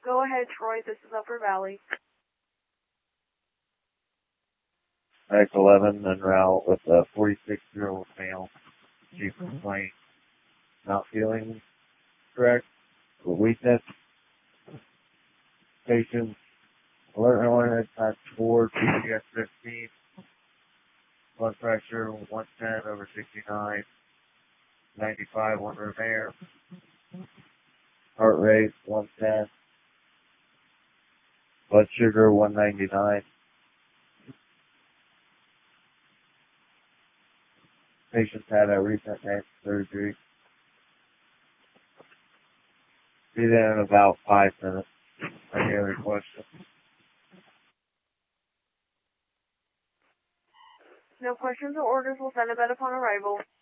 Go ahead, Troy. This is Upper Valley. X11 en route with a 46-year-old male. Chief complaint. Not feeling correct. Weakness. Patient. Alert airline at 4 GPS 15. Blood pressure 110 over 69. 95 on room air. Heart rate 110. Blood sugar 199. Patients had a recent neck surgery. Be there in about 5 minutes. Any other questions? No questions or orders. Will send a bed upon arrival.